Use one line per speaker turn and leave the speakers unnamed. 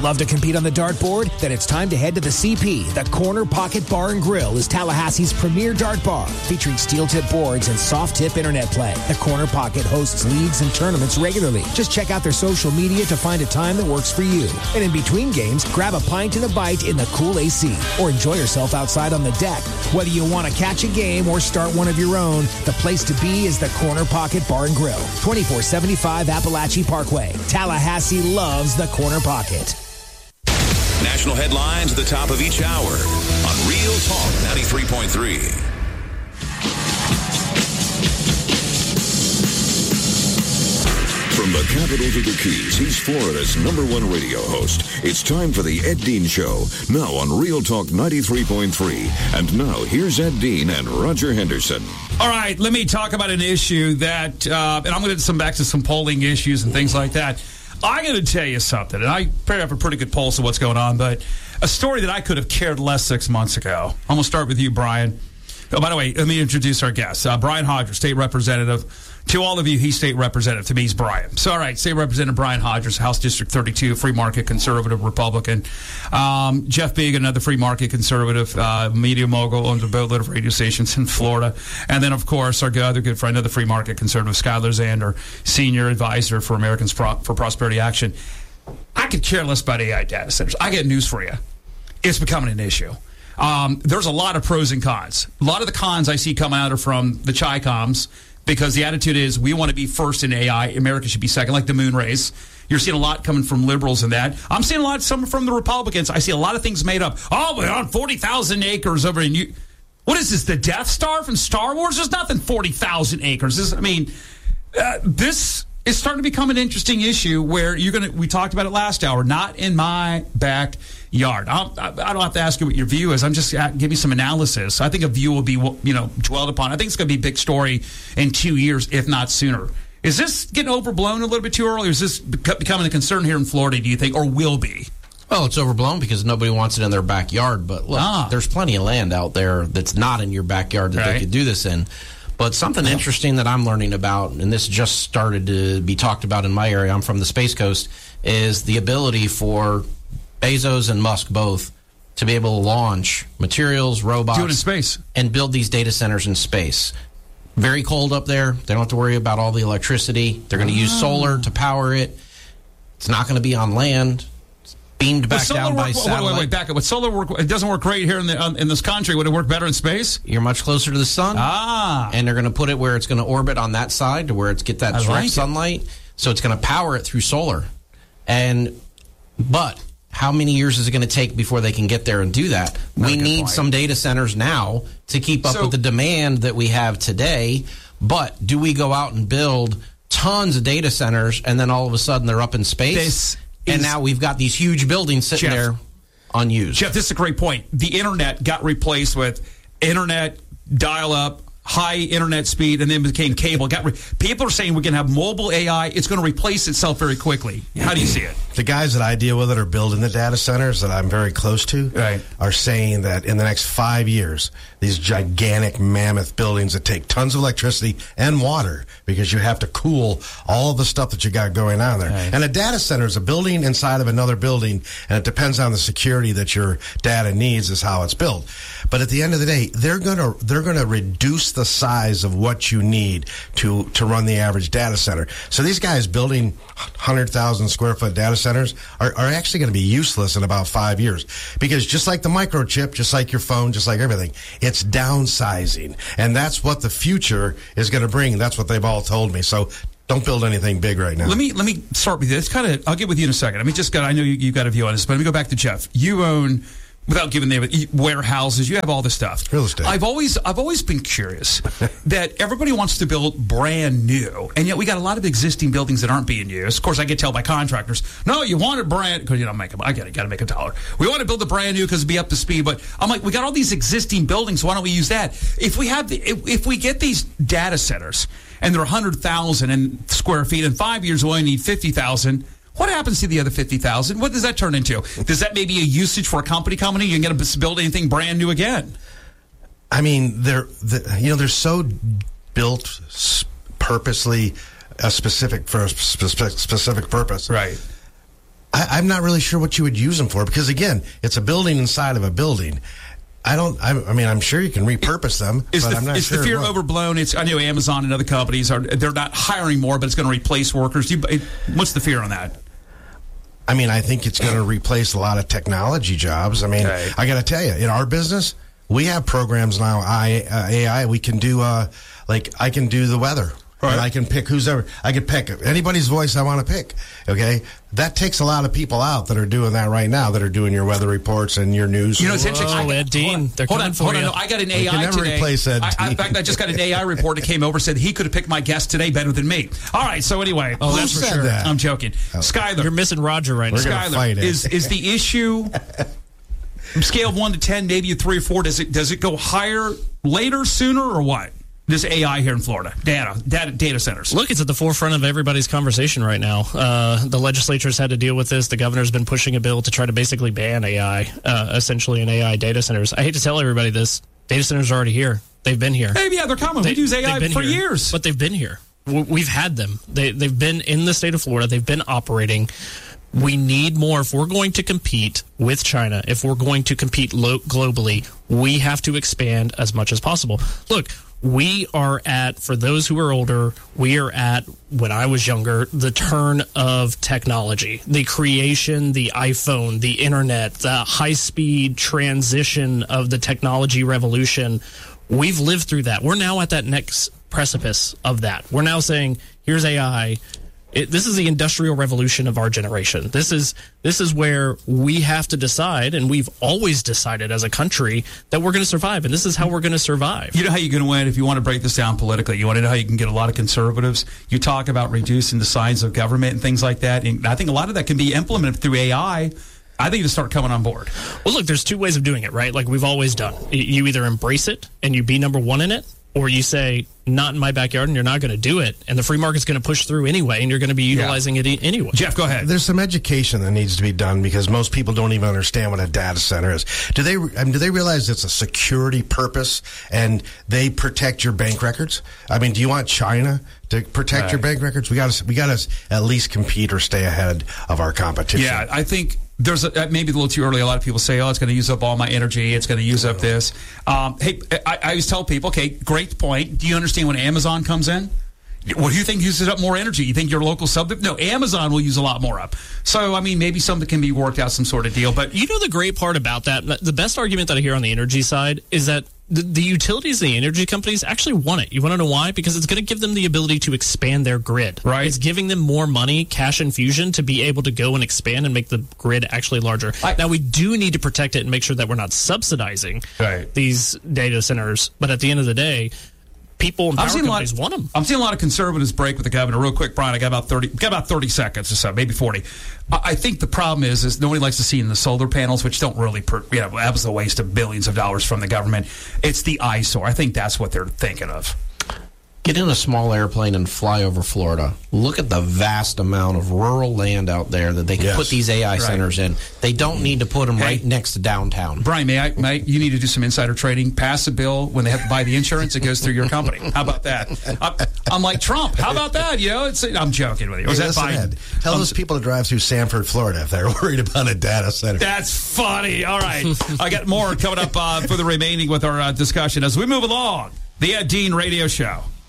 Love to compete on the dartboard? Then it's time to head to the CP. The Corner Pocket Bar and Grill is Tallahassee's premier dart bar, featuring steel-tip boards and soft-tip internet play. The Corner Pocket hosts leagues and tournaments regularly. Just check out their social media to find a time that works for you. And in between games, grab a pint and a bite in the cool AC, or enjoy yourself outside on the deck. Whether you want to catch a game or start one of your own, the place to be is the Corner Pocket Bar and Grill, 2475 Appalachian Parkway. Tallahassee loves the Corner Pocket.
National headlines at the top of each hour on Real Talk 93.3. From the capital to the Keys, he's Florida's #1 radio host. It's time for the Ed Dean Show, now on Real Talk 93.3. And now, here's Ed Dean and Roger Henderson.
All right, let me talk about an issue that, and I'm going to get back to some polling issues and things like that. I'm going to tell you something, and I have a pretty good pulse of what's going on, but a story that I could have cared less 6 months ago. I'm going to start with you, Brian. Oh, by the way, let me introduce our guest. Brian Hodges, state representative. To all of you, he's state representative. To me, he's Brian. So, all right, State Representative Brian Hodges, House District 32, free market conservative Republican. Jeff Big, another free market conservative, media mogul, owns a boatload of radio stations in Florida. And then, of course, our other good friend, another free market conservative, Skylar Zander, senior advisor for Americans for Prosperity Action. I could care less about AI data centers. I got news for you. It's becoming an issue. There's a lot of pros and cons. A lot of the cons I see coming out are from the Chi-Coms, because the attitude is we want to be first in AI. America should be second, like the moon race. You're seeing a lot coming from liberals in that. I'm seeing a lot some from the Republicans. I see a lot of things made up. Oh, we're on 40,000 acres over in you. What is this, the Death Star from Star Wars? There's nothing 40,000 acres. This is starting to become an interesting issue where we talked about it last hour, not in my backyard. I don't have to ask you what your view is. I'm just give me some analysis. I think a view will be, dwelled upon. I think it's going to be a big story in 2 years, if not sooner. Is this getting overblown a little bit too early? Or is this becoming a concern here in Florida, do you think, or will be?
Well, it's overblown because nobody wants it in their backyard. But look, there's plenty of land out there that's not in your backyard that they could do this in. But something interesting that I'm learning about, and this just started to be talked about in my area, I'm from the Space Coast, is the ability for Bezos and Musk both to be able to launch materials, robots,
do it in space,
and build these data centers in space. Very cold up there. They don't have to worry about all the electricity. They're going to use solar to power it. It's not going to be on land. It's beamed back down by satellite.
Wait, back up. Would solar work? It doesn't work great here in this country. Would it work better in space?
You're much closer to the sun. And they're going to put it where it's going to orbit on that side to where it's get that direct sunlight. So it's going to power it through solar. But how many years is it going to take before they can get there and do that? We need some data centers now to keep up with the demand that we have today. But do we go out and build tons of data centers and then all of a sudden they're up in space? And now we've got these huge buildings sitting there unused.
Jeff, this is a great point. The internet got replaced with internet, dial-up, high internet speed, and then became cable. People are saying we're going to have mobile AI. It's going to replace itself very quickly. How do you see it?
The guys that I deal with that are building the data centers that I'm very close to are saying that in the next 5 years, these gigantic mammoth buildings that take tons of electricity and water, because you have to cool all of the stuff that you got going on there. And a data center is a building inside of another building, and it depends on the security that your data needs is how it's built. But at the end of the day, they're gonna reduce the size of what you need to run the average data center. So these guys building 100,000 square foot data centers are actually going to be useless in about 5 years, because just like the microchip, just like your phone, just like everything, it's downsizing, and that's what the future is going to bring. That's what they've all told me. So don't build anything big right now.
Let me start with this. I'll get with you in a second. I know you got a view on this, but let me go back to Jeff. You own, without giving the name, warehouses. You have all this stuff.
Real estate.
I've always been curious that everybody wants to build brand new, and yet we got a lot of existing buildings that aren't being used. Of course, I get told by contractors, "No, you want it brand," because I got to make a dollar. We want to build the brand new because it'll be up to speed. But I'm like, we got all these existing buildings. So why don't we use that? If we get these data centers and they're 100,000 square feet, in 5 years we only need 50,000. What happens to the other 50,000? What does that turn into? Does that maybe a usage for a company? You can get to build anything brand new again?
I mean, they're so built purposely for a specific purpose.
Right.
I'm not really sure what you would use them for because, again, it's a building inside of a building. I'm sure you can repurpose them, but I'm not sure.
Is the fear overblown? I know Amazon and other companies they're not hiring more, but it's going to replace workers. What's the fear on that?
I think it's going to replace a lot of technology jobs. I got to tell you, in our business, we have programs now, AI. We can do, I can do the weather. Right. And I can pick I can pick anybody's voice I want to pick. Okay, that takes a lot of people out that are doing that right now. That are doing your weather reports and your news.
It's interesting.
Ed Dean,
hold on. No, I got an AI today.
Replace Ed Dean.
In fact, I just got an AI report that came over said he could have picked my guest today better than me. All right. So anyway,
that's for sure.
I'm joking. Skyler,
you're missing Roger right now.
Skyler, is the issue scale of 1 to 10, maybe a 3 or 4? Does it go higher later, sooner, or what? This AI here in Florida, data centers.
Look, it's at the forefront of everybody's conversation right now. The legislature's had to deal with this. The governor's been pushing a bill to try to basically ban AI, essentially in AI data centers. I hate to tell everybody this. Data centers are already here. They've been here.
Hey, yeah, they're coming. We use AI for years.
But they've been here. We've had them. They've been in the state of Florida. They've been operating. We need more. If we're going to compete with China, if we're going to compete globally, we have to expand as much as possible. Look, we are at, for those who are older, we are at, when I was younger, the turn of technology. The creation, the iPhone, the internet, the high-speed transition of the technology revolution. We've lived through that. We're now at that next precipice of that. We're now saying, here's AI. This is the industrial revolution of our generation. This is where we have to decide, and we've always decided as a country that we're going to survive, and this is how we're going to survive.
You know how you're going to win if you want to break this down politically. You want to know how you can get a lot of conservatives. You talk about reducing the size of government and things like that, and I think a lot of that can be implemented through AI. I think to start coming on board.
Well, look, there's two ways of doing it, right? Like we've always done. You either embrace it and you be number one in it, or you say, not in my backyard, and you're not going to do it, and the free market's going to push through anyway, and you're going to be utilizing it anyway.
Jeff, go ahead.
There's some education that needs to be done because most people don't even understand what a data center is. Do they realize it's a security purpose and they protect your bank records? Do you want China to protect your bank records? We got to at least compete or stay ahead of our competition.
Yeah, I think there's maybe a little too early. A lot of people say, "Oh, it's going to use up all my energy. It's going to use up this." Hey, I always tell people, "Okay, great point. Do you understand when Amazon comes in? What do you think uses up more energy? You think your local sub? No, Amazon will use a lot more up. So, maybe something can be worked out, some sort of deal. But
you know, the great part about that, the best argument that I hear on the energy side is that the utilities and the energy companies actually want it. You want to know why? Because it's going to give them the ability to expand their grid.
Right.
It's giving them more money, cash infusion, to be able to go and expand and make the grid actually larger. Now, we do need to protect it and make sure that we're not subsidizing these data centers. But at the end of the day, people and power companies want them.
I'm seeing a lot of conservatives break with the governor. Real quick, Brian, I got about 30 seconds or so, maybe 40. I think the problem is nobody likes to see in the solar panels, which don't really, that was a waste of billions of dollars from the government. It's the eyesore. I think that's what they're thinking of.
Get in a small airplane and fly over Florida. Look at the vast amount of rural land out there that they can put these AI centers in. They don't need to put them right next to downtown.
Brian, you need to do some insider trading. Pass a bill when they have to buy the insurance. It goes through your company. How about that? I'm like Trump. How about that? I'm joking with you. Was that Biden?
Ed, tell those people to drive through Sanford, Florida if they're worried about a data center.
That's funny. All right. I got more coming up for the remaining with our discussion as we move along. The Ed Dean Radio Show.